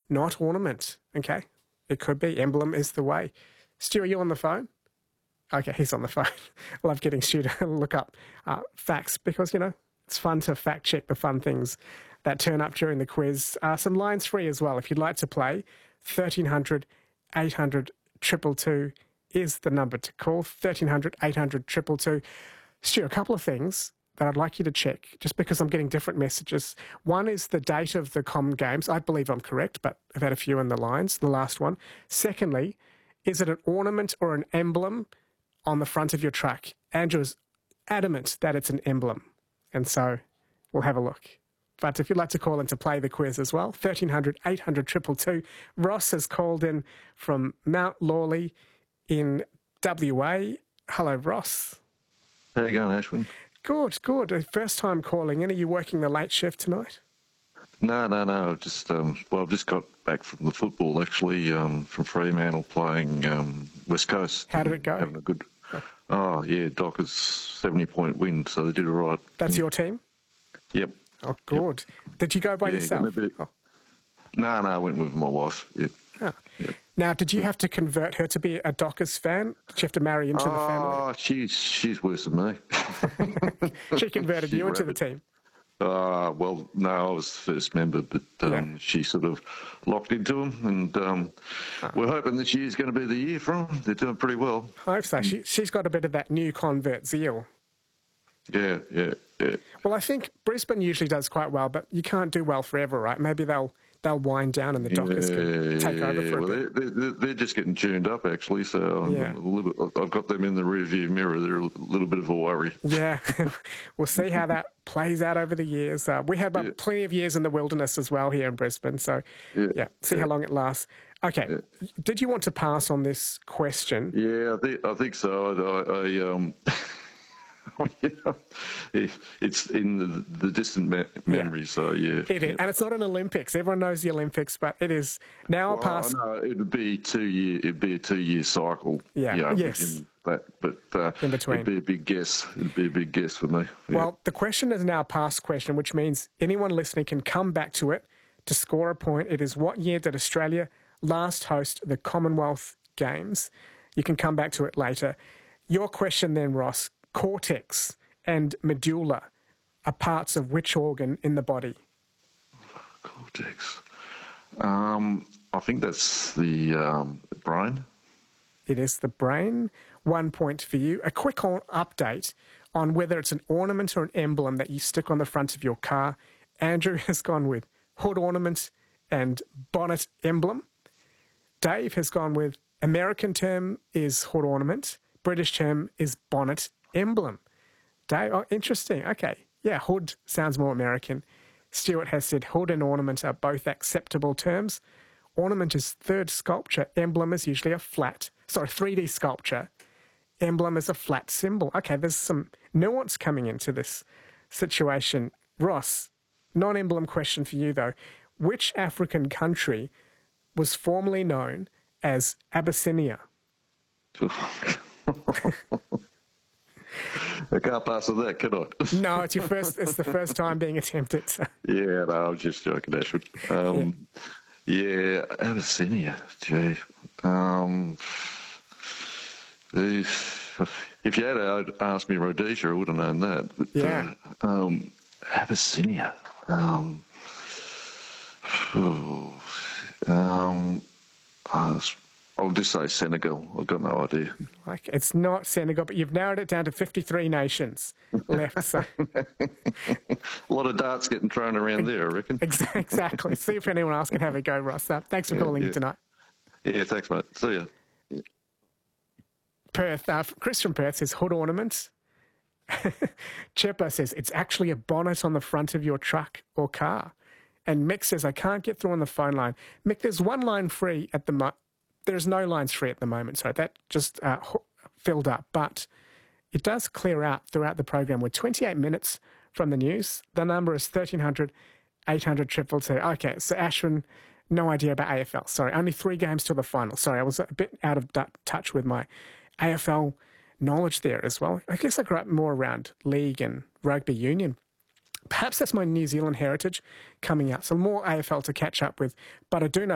not ornament. Okay, it could be. Emblem is the way. Stu, are you on the phone? Okay, he's on the phone. I love getting Stu to look up facts because, it's fun to fact check the fun things that turn up during the quiz. Some lines free as well. If you'd like to play, 1300 800 222 is the number to call. 1300 800 222. Stu, a couple of things that I'd like you to check, just because I'm getting different messages. One is the date of the Comm Games. I believe I'm correct, but I've had a few in the lines, the last one. Secondly, is it an ornament or an emblem on the front of your truck? Andrew is adamant that it's an emblem, and so we'll have a look. But if you'd like to call in to play the quiz as well, 1300 800 222. Ross has called in from Mount Lawley in WA. Hello, Ross. How you going, Ashwin? Good. First time calling in. Are you working the late shift tonight? No. Just I've just got back from the football actually, from Fremantle playing West Coast. How did it go? Having a good. Oh yeah, Dockers 70-point win, so they did all right. That's your team? Yep. Oh, good. Yep. Did you go by yourself? No, I went with my wife. Yep. Oh. Yep. Now, did you have to convert her to be a Dockers fan? Did you have to marry into the family? Oh, she's worse than me. She converted you into the team? Well, no, I was the first member, but she sort of locked into them, and we're hoping this year's going to be the year for them. They're doing pretty well. I hope so. She's got a bit of that new convert zeal. Yeah. Well, I think Brisbane usually does quite well, but you can't do well forever, right? Maybe they'll wind down and the Dockers can take over for a bit. They're just getting tuned up, actually, so I've got them in the rearview mirror. They're a little bit of a worry. Yeah, we'll see how that plays out over the years. We have plenty of years in the wilderness as well here in Brisbane, so see how long it lasts. Okay, did you want to pass on this question? Yeah, I think so. It's in the distant memory, so yeah. It is, and it's not an Olympics. Everyone knows the Olympics, but it is now past. No, it'd be a 2-year cycle. Yeah, yes. But in between, it'd be a big guess. It'd be a big guess for me. Yeah. Well, the question is now past question, which means anyone listening can come back to it to score a point. It is, what year did Australia last host the Commonwealth Games? You can come back to it later. Your question then, Ross. Cortex and medulla are parts of which organ in the body? Cortex. I think that's the brain. It is the brain. 1 point for you. A quick update on whether it's an ornament or an emblem that you stick on the front of your car. Andrew has gone with hood ornament and bonnet emblem. Dave has gone with American term is hood ornament. British term is bonnet emblem. Dave, interesting. Okay. Yeah, hood sounds more American. Stuart has said hood and ornament are both acceptable terms. Ornament is third sculpture. Emblem is usually 3D sculpture. Emblem is a flat symbol. Okay, there's some nuance coming into this situation. Ross, non-emblem question for you though. Which African country was formerly known as Abyssinia? I can't pass on that, can I? No, it's the first time being attempted. So. Yeah, no, I was just joking, Ashwood. Abyssinia, gee. If you had asked me Rhodesia, I would have known that. But, Abyssinia. I'll just say Senegal. I've got no idea. It's not Senegal, but you've narrowed it down to 53 nations left. So. A lot of darts getting thrown around there, I reckon. Exactly. See if anyone else can have a go, Ross. Thanks for calling in tonight. Yeah, thanks, mate. See ya. Perth. Chris from Perth says hood ornament. Chipper says it's actually a bonnet on the front of your truck or car. And Mick says, I can't get through on the phone line. Mick, there's one line free at the moment. There's no lines free at the moment, so that just filled up. But it does clear out throughout the program. We're 28 minutes from the news. The number is 1300 800 222. Okay, so Ashwin, no idea about AFL. Sorry, only 3 games till the final. Sorry, I was a bit out of touch with my AFL knowledge there as well. I guess I grew up more around league and rugby union. Perhaps that's my New Zealand heritage coming out. So more AFL to catch up with. But I do know